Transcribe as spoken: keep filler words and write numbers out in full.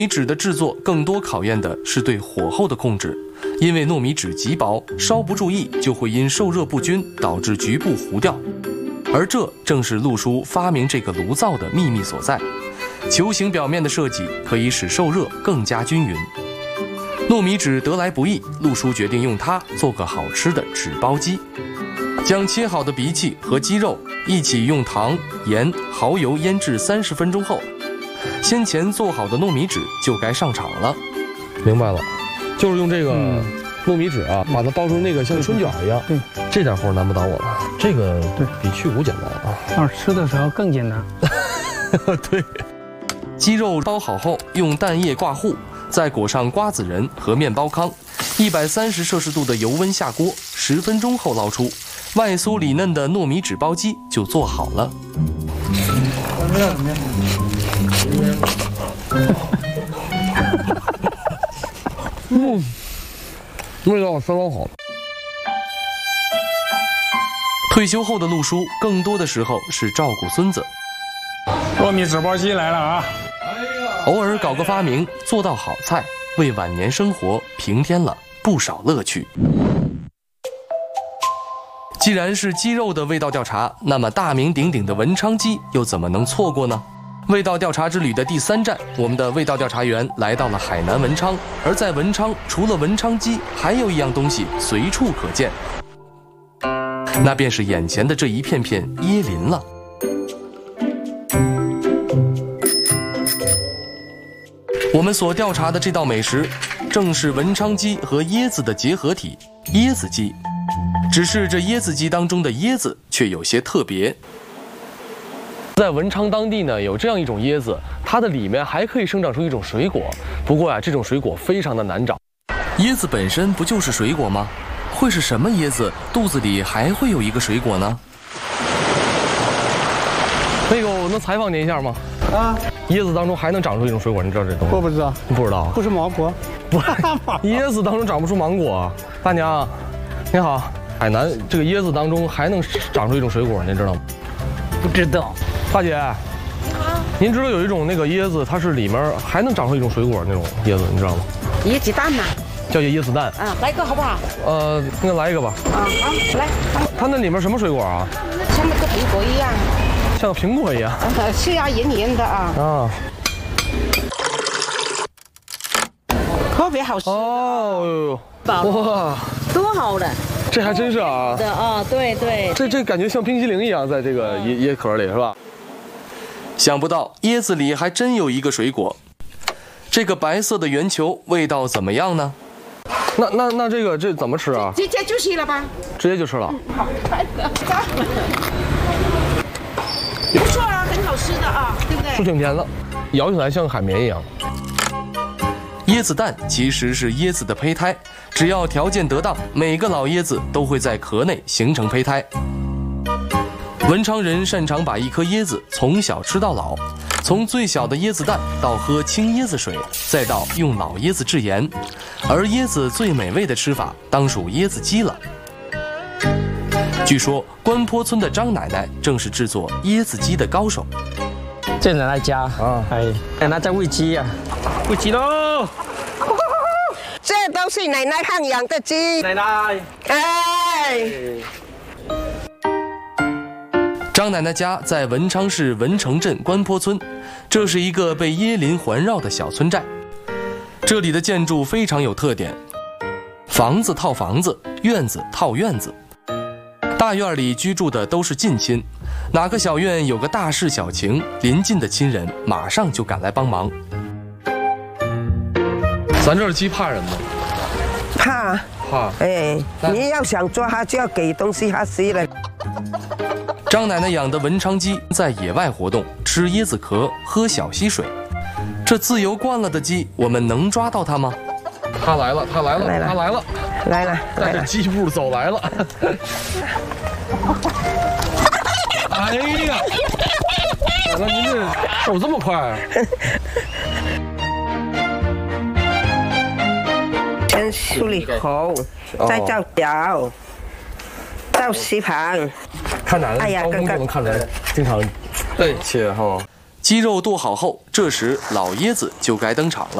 米纸的制作更多考验的是对火候的控制，因为糯米纸极薄，稍不注意就会因受热不均导致局部糊掉。而这正是陆叔发明这个炉灶的秘密所在。球形表面的设计可以使受热更加均匀。糯米纸得来不易，陆叔决定用它做个好吃的纸包鸡。将切好的荸荠和鸡肉一起用糖、盐、蚝油腌制三十分钟后，先前做好的糯米纸就该上场了。 明白了，就是用这个糯米纸啊，把它包成那个像春卷一样。 对， 这点活难不倒我了。这个对比去骨简单啊。 要是吃的时候更简单。 对， 鸡肉包好后，用蛋液挂糊，再裹上瓜子仁和面包糠，一百三十摄氏度的油温下锅，十分钟后捞出，外酥里嫩的糯米纸包鸡就做好了。 怎么样？怎么样？ 嗯，味道相当好。 退休后的陆叔，更多的时候是照顾孙子。 糯米纸包鸡来了啊！ 偶尔搞个发明，做道好菜，为晚年生活平添了不少乐趣。既然是鸡肉的味道调查，那么大名鼎鼎的文昌鸡又怎么能错过呢？味道调查之旅的第三站，我们的味道调查员来到了海南文昌。而在文昌，除了文昌鸡，还有一样东西随处可见，那便是眼前的这一片片椰林了。我们所调查的这道美食，正是文昌鸡和椰子的结合体——椰子鸡。只是这椰子鸡当中的椰子却有些特别。在文昌当地呢，有这样一种椰子，它的里面还可以生长出一种水果。不过啊，这种水果非常的难找。椰子本身不就是水果吗？会是什么椰子肚子里还会有一个水果呢？那个，我能采访您一下吗？啊，椰子当中还能长出一种水果，你知道这东西？ 我不知道， 你不知道？ 不是芒果。 不，椰子当中长不出芒果。大娘，你好。海南这个椰子当中还能长出一种水果，您知道吗？ 不知道。 大姐，啊，您知道有一种那个椰子，它是里面还能长出一种水果那种椰子，你知道吗？ 椰子蛋呐， 叫椰子蛋。 啊，来一个好不好？ 呃，那来一个吧。 啊，好，来。 它那里面什么水果啊？ 像那个苹果一样。 像个苹果一样。 呃，是啊，圆圆的啊。 啊。 特别好吃。 哦，哇， 多好的。 这还真是啊！ 的啊，对对， 这这感觉像冰淇淋一样，在这个椰椰壳里是吧？想不到椰子里还真有一个水果，这个白色的圆球味道怎么样呢？那那那这个这怎么吃啊？ 直接就吃了吧？ 直接就吃了。 好看的，不错啊，很好吃的啊，对不对？ 是挺甜的，咬起来像海绵一样。椰子蛋其实是椰子的胚胎，只要条件得当，每个老椰子都会在壳内形成胚胎。文昌人擅长把一颗椰子从小吃到老，从最小的椰子蛋到喝青椰子水，再到用老椰子制盐，而椰子最美味的吃法当属椰子鸡了。据说关坡村的张奶奶正是制作椰子鸡的高手。 这奶奶家啊，哎，奶奶在喂鸡呀、啊，喂鸡喽！ 这都是奶奶汉养的鸡。 奶奶， 哎。 张奶奶家在文昌市文城镇关坡村，这是一个被椰林环绕的小村寨。这里的建筑非常有特点，房子套房子，院子套院子。大院里居住的都是近亲，哪个小院有个大事小情，邻近的亲人马上就赶来帮忙。咱这儿鸡怕人吗？ 怕。 怕。 哎，你要想抓它，就要给东西它吃了。 张奶奶养的文昌鸡在野外活动，吃椰子壳，喝小溪水。这自由惯了的鸡，我们能抓到它吗？它来了，它来了，它来了， 来了， 带着鸡步走来了。哎呀，奶奶您这手这么快啊！ 先梳理口，再照脚，照膝旁。 看奶奶高空就能看出来，经常对切哈。 鸡肉剁好后，这时老椰子就该登场了。